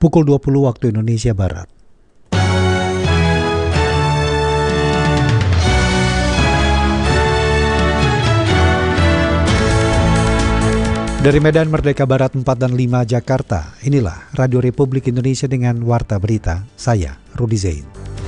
pukul 20 waktu Indonesia Barat. Dari Medan Merdeka Barat 4 dan 5 Jakarta, inilah Radio Republik Indonesia dengan Warta Berita, saya Rudi Zain.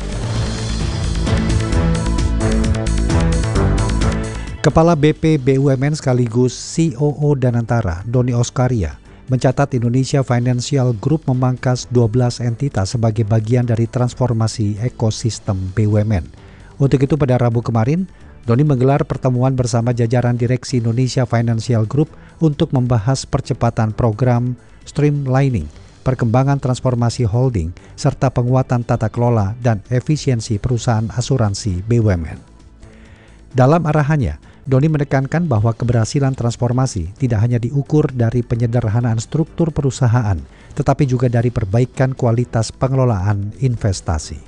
Kepala BP BUMN sekaligus COO Danantara, Doni Oskaria, mencatat Indonesia Financial Group memangkas 12 entitas sebagai bagian dari transformasi ekosistem BUMN. Untuk itu pada Rabu kemarin, Doni menggelar pertemuan bersama jajaran Direksi Indonesia Financial Group untuk membahas percepatan program streamlining, perkembangan transformasi holding, serta penguatan tata kelola dan efisiensi perusahaan asuransi BUMN. Dalam arahannya, Doni menekankan bahwa keberhasilan transformasi tidak hanya diukur dari penyederhanaan struktur perusahaan, tetapi juga dari perbaikan kualitas pengelolaan investasi.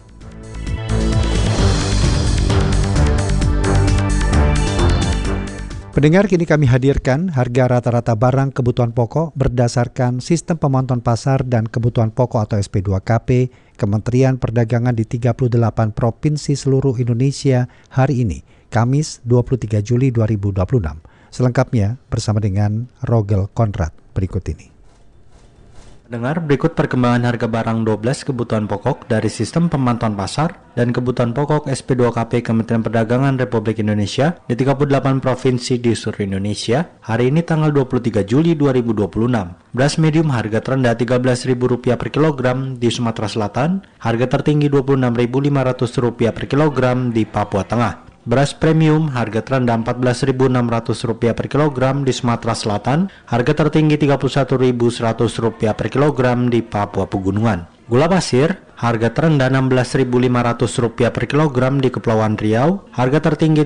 Pendengar, kini kami hadirkan harga rata-rata barang kebutuhan pokok berdasarkan Sistem Pemantauan Pasar dan Kebutuhan Pokok atau SP2KP Kementerian Perdagangan di 38 provinsi seluruh Indonesia hari ini, Kamis 23 Juli 2026. Selengkapnya bersama dengan Rogel Konrad berikut ini. Dengar berikut perkembangan harga barang 12 kebutuhan pokok dari Sistem Pemantauan Pasar dan Kebutuhan Pokok SP2KP Kementerian Perdagangan Republik Indonesia di 38 provinsi di seluruh Indonesia hari ini tanggal 23 Juli 2026. Beras medium harga terendah Rp13.000 per kilogram di Sumatera Selatan, harga tertinggi Rp26.500 per kilogram di Papua Tengah. Beras premium harga terendah Rp14.600 per kilogram di Sumatera Selatan, harga tertinggi Rp31.100 per kilogram di Papua Pegunungan. Gula pasir harga terendah Rp16.500 per kilogram di Kepulauan Riau, harga tertinggi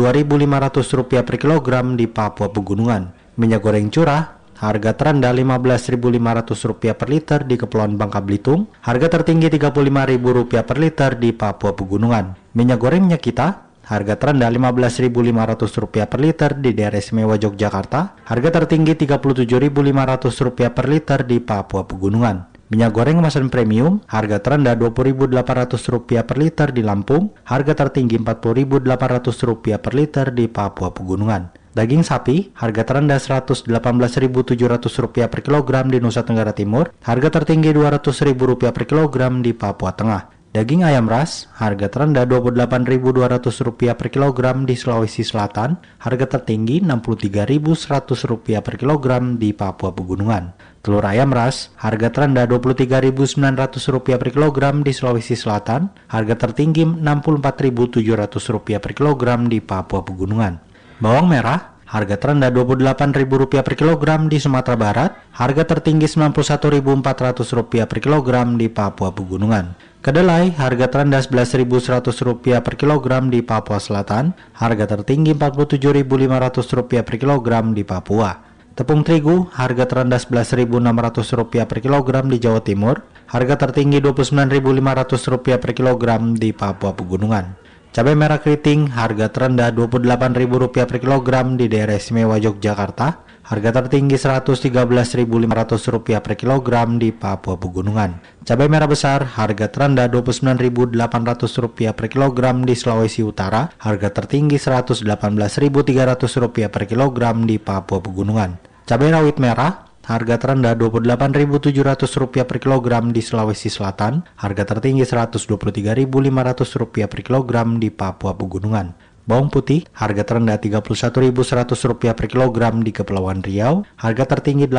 Rp32.500 per kilogram di Papua Pegunungan. Minyak goreng curah harga terendah Rp15.500 per liter di Kepulauan Bangka Belitung, harga tertinggi Rp35.000 per liter di Papua Pegunungan. Minyak goreng minyak kita harga terendah Rp15.500 per liter di daerah istimewa Yogyakarta, harga tertinggi Rp37.500 per liter di Papua Pegunungan. Minyak goreng kemasan premium, harga terendah Rp20.800 per liter di Lampung, harga tertinggi Rp40.800 per liter di Papua Pegunungan. Daging sapi, harga terendah Rp118.700 per kilogram di Nusa Tenggara Timur, harga tertinggi Rp200.000 per kilogram di Papua Tengah. Daging ayam ras, harga terendah Rp28.200 per kilogram di Sulawesi Selatan, harga tertinggi Rp63.100 per kilogram di Papua Pegunungan. Telur ayam ras, harga terendah Rp23.900 per kilogram di Sulawesi Selatan, harga tertinggi Rp64.700 per kilogram di Papua Pegunungan. Bawang merah, harga terendah Rp28.000 per kilogram di Sumatera Barat, harga tertinggi Rp91.400 per kilogram di Papua Pegunungan. Kedelai, harga terendah Rp11.100 per kilogram di Papua Selatan, harga tertinggi Rp47.500 per kilogram di Papua. Tepung terigu, harga terendah Rp11.600 per kilogram di Jawa Timur, harga tertinggi Rp29.500 per kilogram di Papua Pegunungan. Cabai merah keriting, harga terendah Rp28.000 per kilogram di daerah istimewa Yogyakarta, harga tertinggi Rp113.500 per kilogram di Papua Pegunungan. Cabai merah besar, harga terendah Rp29.800 per kilogram di Sulawesi Utara, harga tertinggi Rp118.300 per kilogram di Papua Pegunungan. Cabai rawit merah, harga terendah Rp28.700 per kilogram di Sulawesi Selatan, harga tertinggi Rp123.500 per kilogram di Papua Pegunungan. Bawang putih, harga terendah Rp31.100 per kilogram di Kepulauan Riau, harga tertinggi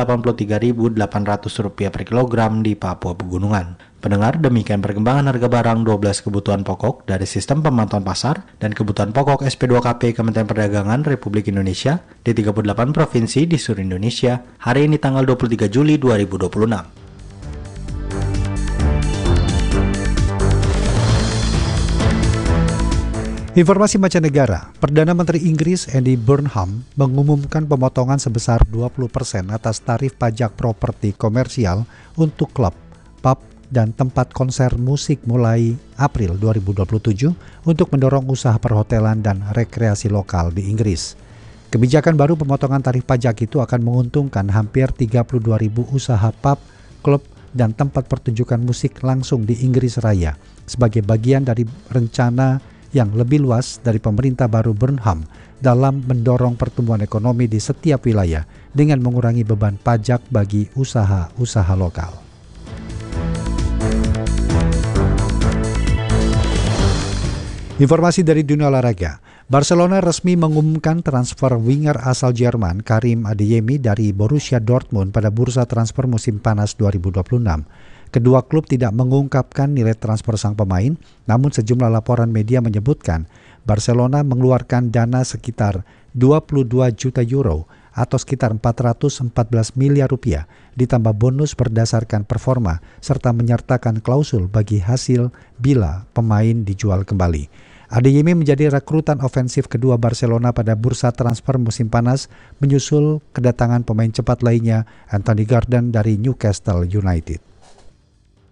Rp83.800 per kilogram di Papua Pegunungan. Pendengar, demikian perkembangan harga barang 12 kebutuhan pokok dari Sistem Pemantauan Pasar dan Kebutuhan Pokok SP2KP Kementerian Perdagangan Republik Indonesia di 38 provinsi di seluruh Indonesia hari ini tanggal 23 Juli 2026. Informasi mancanegara, Perdana Menteri Inggris Andy Burnham mengumumkan pemotongan sebesar 20% atas tarif pajak properti komersial untuk klub, pub, dan tempat konser musik mulai April 2027 untuk mendorong usaha perhotelan dan rekreasi lokal di Inggris. Kebijakan baru pemotongan tarif pajak itu akan menguntungkan hampir 32.000 usaha pub, klub, dan tempat pertunjukan musik langsung di Inggris Raya sebagai bagian dari rencana yang lebih luas dari pemerintah baru Burnham dalam mendorong pertumbuhan ekonomi di setiap wilayah dengan mengurangi beban pajak bagi usaha-usaha lokal. Informasi dari dunia olahraga. Barcelona resmi mengumumkan transfer winger asal Jerman Karim Adeyemi dari Borussia Dortmund pada bursa transfer musim panas 2026. Kedua klub tidak mengungkapkan nilai transfer sang pemain, namun sejumlah laporan media menyebutkan Barcelona mengeluarkan dana sekitar 22 juta euro atau sekitar 414 miliar rupiah ditambah bonus berdasarkan performa serta menyertakan klausul bagi hasil bila pemain dijual kembali. Adeyemi menjadi rekrutan ofensif kedua Barcelona pada bursa transfer musim panas menyusul kedatangan pemain cepat lainnya Anthony Gordon dari Newcastle United.